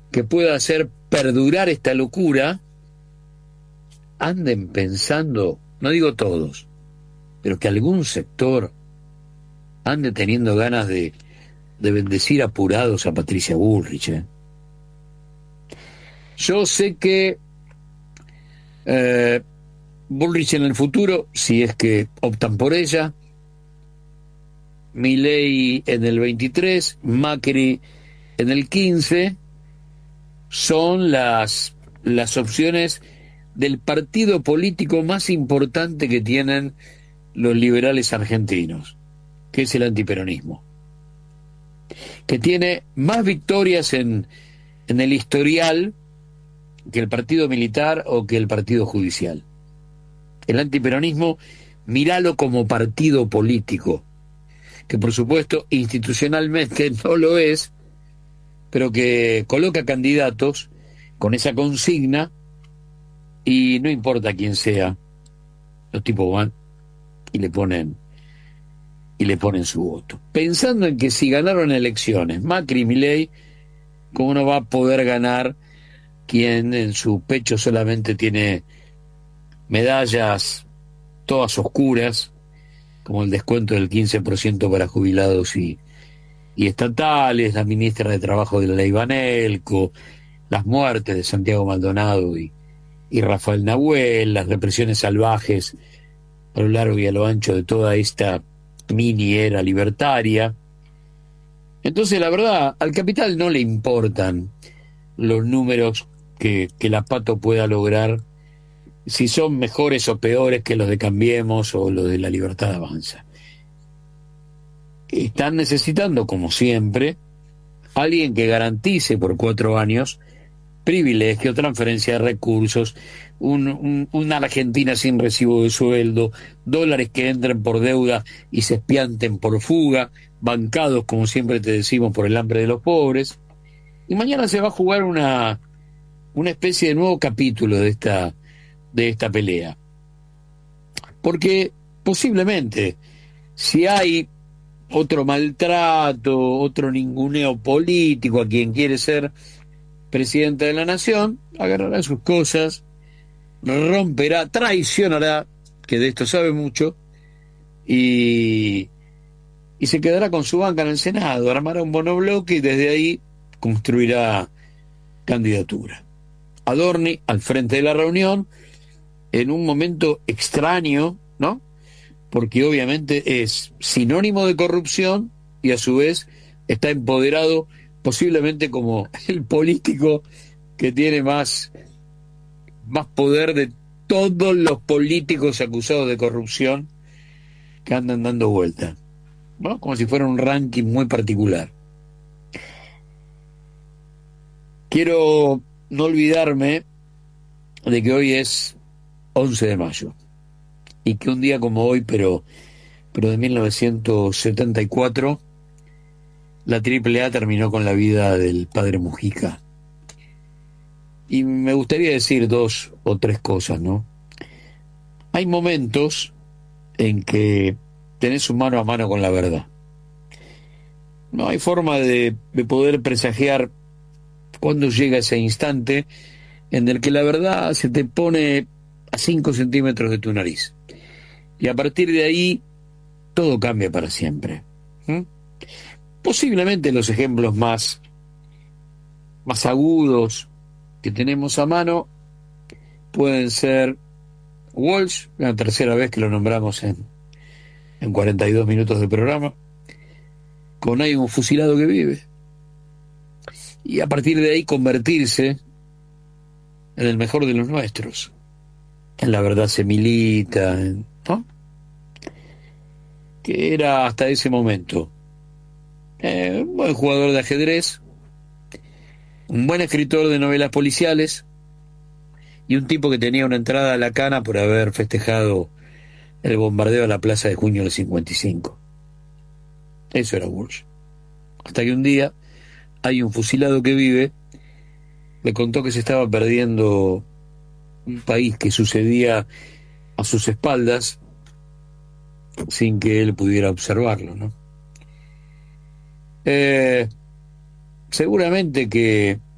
que pueda hacer perdurar esta locura, anden pensando, no digo todos, pero que algún sector ande teniendo ganas de bendecir apurados a Patricia Bullrich. Yo sé que Bullrich en el futuro, si es que optan por ella, Milei en el 23, Macri en el 15, son las opciones del partido político más importante que tienen los liberales argentinos, que es el antiperonismo, que tiene más victorias en el historial que el partido militar o que el partido judicial. El antiperonismo, míralo como partido político, que por supuesto institucionalmente no lo es, pero que coloca candidatos con esa consigna y no importa quién sea, los tipos van y le ponen su voto, pensando en que si ganaron elecciones Macri y Milei, ¿cómo no va a poder ganar quien en su pecho solamente tiene medallas todas oscuras, como el descuento del 15% para jubilados y estatales, la ministra de Trabajo de la Ley Banelco, las muertes de Santiago Maldonado y Rafael Nahuel, las represiones salvajes a lo largo y a lo ancho de toda esta mini era libertaria? Entonces, la verdad, al capital no le importan los números que la Pato pueda lograr, si son mejores o peores que los de Cambiemos o los de La Libertad Avanza. Están necesitando, como siempre, alguien que garantice por 4 años privilegio, transferencia de recursos, una Argentina sin recibo de sueldo, dólares que entren por deuda y se espianten por fuga, bancados, como siempre te decimos, por el hambre de los pobres. Y mañana se va a jugar una especie de nuevo capítulo de esta pelea. Porque posiblemente, si hay otro maltrato, otro ninguneo político a quien quiere ser presidente de la nación, agarrará sus cosas, romperá, traicionará, que de esto sabe mucho, y se quedará con su banca en el Senado, armará un monobloque y desde ahí construirá candidatura. Adorni al frente de la reunión, en un momento extraño, ¿no? Porque obviamente es sinónimo de corrupción y a su vez está empoderado posiblemente como el político que tiene más poder de todos los políticos acusados de corrupción que andan dando vuelta, ¿no? Como si fuera un ranking muy particular. Quiero no olvidarme de que hoy es 11 de mayo y que un día como hoy, pero de 1974, la AAA terminó con la vida del padre Mujica. Y me gustaría decir 2 o 3 cosas, ¿no? Hay momentos en que tenés un mano a mano con la verdad. No hay forma de poder presagiar cuándo llega ese instante en el que la verdad se te pone a 5 centímetros de tu nariz. Y a partir de ahí, todo cambia para siempre. Posiblemente los ejemplos más agudos que tenemos a mano pueden ser Walsh, la tercera vez que lo nombramos en 42 minutos de programa, con Hay un fusilado que vive, y a partir de ahí convertirse en el mejor de los nuestros. En La verdad se milita, ¿no? Que era hasta ese momento un buen jugador de ajedrez, un buen escritor de novelas policiales y un tipo que tenía una entrada a la cana por haber festejado el bombardeo a la Plaza de Junio del 55. Eso era Walsh. Hasta que un día Hay un fusilado que vive le contó que se estaba perdiendo un país que sucedía a sus espaldas sin que él pudiera observarlo, ¿no? Seguramente que